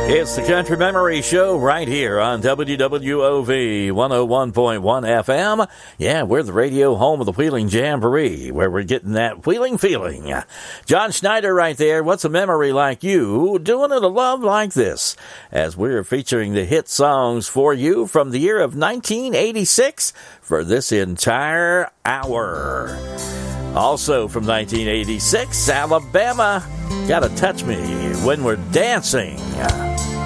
It's the Country Memory Show right here on WWOV 101.1 FM. Yeah, we're the radio home of the Wheeling Jamboree, where we're getting that wheeling feeling. John Schneider right there. What's a memory like you? Doing it a love like this, as we're featuring the hit songs for you from the year of 1986 for this entire hour. Also from 1986, Alabama, Gotta Touch Me When We're Dancing.